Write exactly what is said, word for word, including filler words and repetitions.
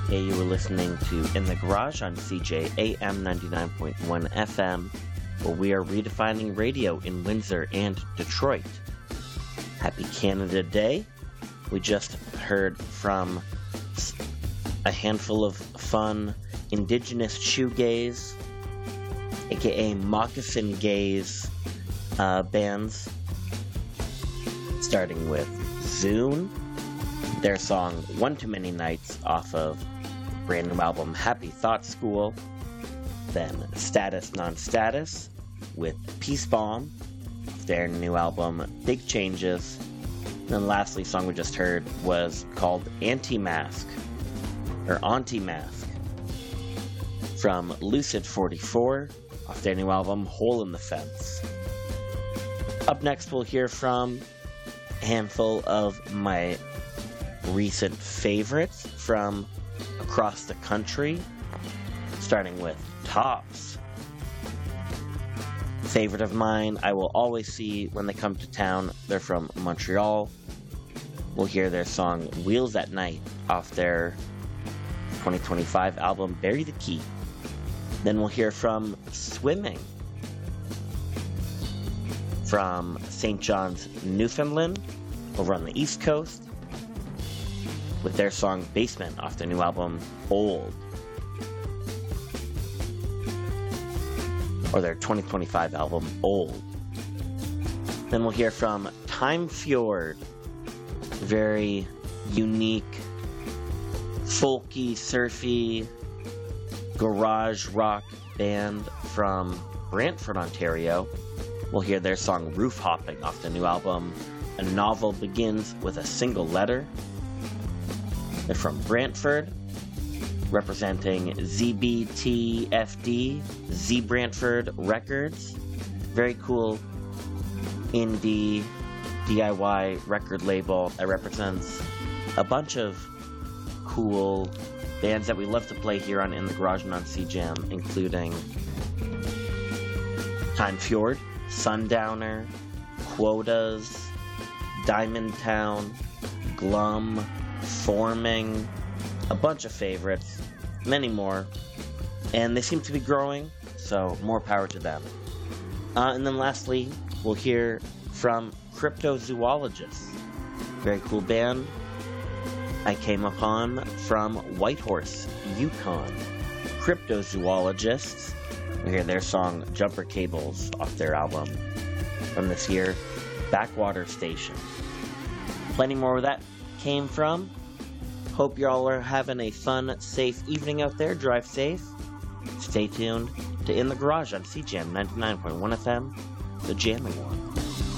Hey, you were listening to In the Garage on C J A M ninety-nine point one F M, where we are redefining radio in Windsor and Detroit. Happy Canada Day. We just heard from a handful of fun indigenous shoegaze, aka moccasin gaze uh, bands, starting with Zune, their song One Too Many Nights off of brand new album Happy Thought School. Then Status Non-Status with Peace Bomb, their new album Big Changes. And then lastly, the song we just heard was called Anti-Mask, or Anti-Mask, from Lucid forty-four off their new album Hole in the Fence. Up next, we'll hear from a handful of my recent favorites from across the country, starting with Tops. Favorite of mine, I will always see when they come to town. They're from Montreal. We'll hear their song Wheels at Night off their twenty twenty-five album Bury the Key. Then we'll hear from Swimming from Saint John's, Newfoundland, over on the East Coast, with their song Basement off their new album Old, or their twenty twenty-five album Old. Then we'll hear from Time Fjord, very unique, folky, surfy, garage rock band from Brantford, Ontario. We'll hear their song Roof Hopping off the new album A Novel Begins with a Single Letter. They're from Brantford, representing Z B T F D, Z Brantford Records. Very cool indie D I Y record label that represents a bunch of cool bands that we love to play here on In the Garage and on C Jam, including Time Fjord, Sundowner, Quotas, Diamond Town, Glum, Forming, a bunch of favorites, many more, and they seem to be growing, so more power to them. Uh, and then lastly, we'll hear from Cryptozoologists, very cool band I came upon from Whitehorse, Yukon. Cryptozoologists, we hear their song Jumper Cables off their album from this year, Backwater Station. Plenty more where that came from. Hope y'all are having a fun, safe evening out there. Drive safe. Stay tuned to In the Garage on C J A M ninety-nine point one F M, the jamming one.